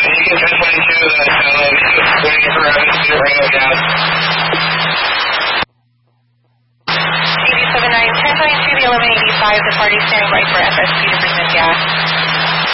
you can 1022 the shallow, waiting for speed ring of gas. TV 79, 1022, the 1185, departing standing right for FSP to bring in gas.